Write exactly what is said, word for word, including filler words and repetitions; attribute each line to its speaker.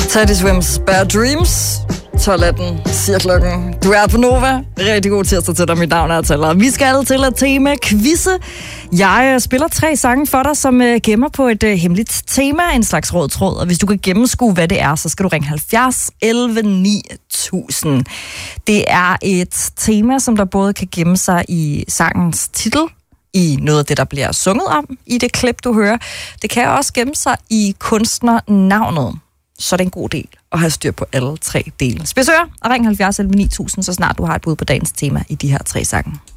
Speaker 1: Teddy Swims Bad Dreams. tolv atten siger klokken. Du er på Nova. Rigtig god tirsdag til dig. Mit navn er Taler. Vi skal til et tema quizze. Jeg spiller tre sange for dig, som gemmer på et uh, hemmeligt tema, en slags rød tråd. Og hvis du kan gennemskue, hvad det er, så skal du ringe halvfjerds elleve ni tusind. Det er et tema, som der både kan gemme sig i sangens titel, i noget af det, der bliver sunget om i det klip, du hører. Det kan også gemme sig i kunstnernavnet. Så er det en god del at have styr på alle tre dele. Spidsører og ring halvfjerds elleve ni tusind, så snart du har et bud på dagens tema i de her tre sange.